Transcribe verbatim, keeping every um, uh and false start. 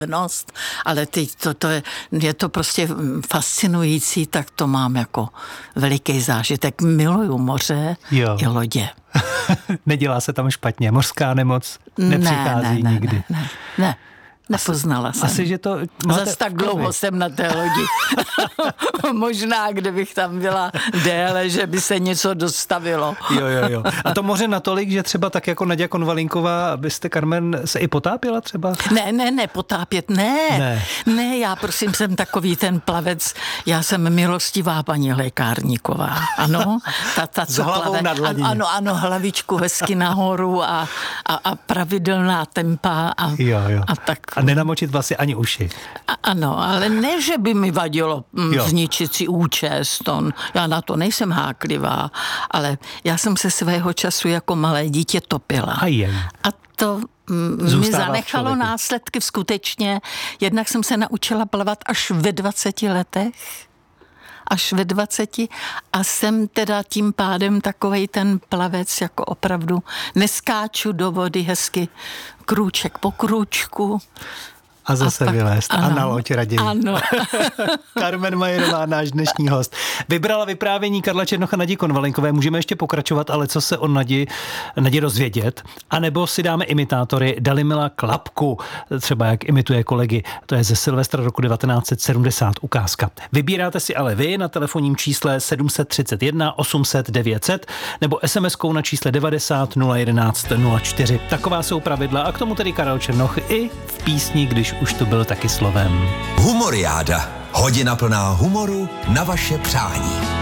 ale teď to, to je, je to prostě fascinující, tak to mám jako veliký zážitek. Miluju moře jo. i lodě. Nedělá se tam špatně, mořská nemoc nepřichází ne, ne, nikdy. Ne, ne, ne. Nepoznala asi, jsem. Asi, že to máte Zas tak dlouho jsem na té lodi. Možná, kdybych tam byla déle, že by se něco dostavilo. Jo, jo, jo. A to moře natolik, že třeba tak jako Naďa Konvalinková, byste, Carmen, se i potápěla třeba? Ne, ne, ne, potápět, ne. Ne, ne já prosím jsem takový ten plavec, já jsem milostivá paní lékárníková. Ano, ta, ta co plave. Ano, ano, hlavičku hezky nahoru a, a, a pravidelná tempa a, jo, jo. a tak. A nenamočit vlastně ani uši. A, ano, ale ne, že by mi vadilo m, zničit si účest. On, já na to nejsem háklivá, ale já jsem se svého času jako malé dítě topila. Ajej. A to m, mi zanechalo následky skutečně. Jednak jsem se naučila plavat až ve dvaceti letech. Až ve dvaceti a jsem teda tím pádem takovej ten plavec, jako opravdu neskáču do vody hezky krůček po krůčku. A zase a vylézt. A na loď raději. Ano. Carmen Majerová, náš dnešní host. Vybrala vyprávění Karla Černocha, Nadi Konvalinkové. Můžeme ještě pokračovat, ale co se o Nadi, Nadi rozvědět? A nebo si dáme imitátory Dalimila Klapku, třeba jak imituje kolegy. To je ze Silvestra roku devatenáct set sedmdesát ukázka. Vybíráte si ale vy na telefonním čísle sedm tři jedna osm set devět set nebo es em eskou na čísle devadesát nula jedenáct nula čtyři. Taková jsou pravidla a k tomu tedy Karel Černoch i v písni, když už to byl taky slovem. Humoriáda. Hodina plná humoru na vaše přání.